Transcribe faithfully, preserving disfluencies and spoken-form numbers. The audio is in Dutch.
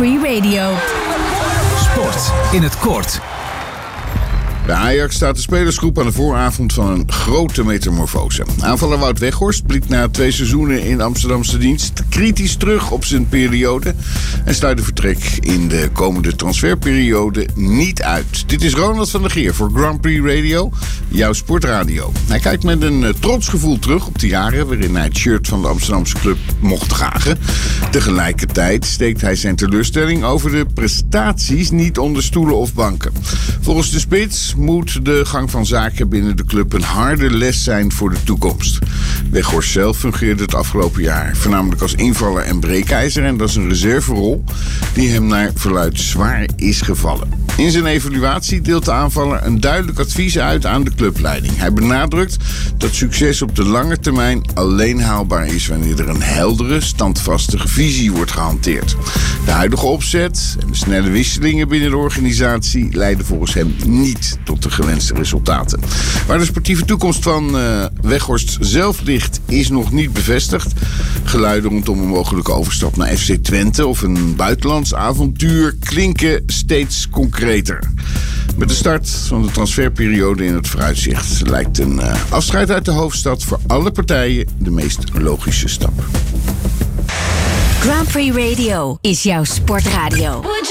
Prix Radio. Sport in het kort. Bij Ajax staat de spelersgroep aan de vooravond van een grote metamorfose. Aanvaller Wout Weghorst blikt na twee seizoenen in Amsterdamse dienst kritisch terug op zijn periode en sluit de vertrek in de komende transferperiode niet uit. Dit is Ronald van der Geer voor Grand Prix Radio, jouw sportradio. Hij kijkt met een uh, trots gevoel terug op de jaren waarin hij het shirt van de Amsterdamse club mocht dragen. Tegelijkertijd steekt hij zijn teleurstelling over de prestaties niet onder stoelen of banken. Volgens de spits moet de gang van zaken binnen de club een harde les zijn voor de toekomst. Weghorst zelf fungeerde het afgelopen jaar voornamelijk als invaller en breekijzer en dat is een reserverol die hem naar verluidt zwaar is gevallen. In zijn evaluatie deelt de aanvaller een duidelijk advies uit aan de clubleiding. Hij benadrukt dat succes op de lange termijn alleen haalbaar is wanneer er een heldere, standvastige visie wordt gehanteerd. De huidige opzet en de snelle wisselingen binnen de organisatie leiden volgens hem niet tot de gewenste resultaten. Waar de sportieve toekomst van uh, Weghorst zelf ligt, is nog niet bevestigd. Geluiden rondom een mogelijke overstap naar F C Twente of een buitenlands avontuur klinken steeds concreter. Met de start van de transferperiode in het vooruitzicht lijkt een uh, afscheid uit de hoofdstad voor alle partijen de meest logische stap. Grand Prix Radio is jouw sportradio.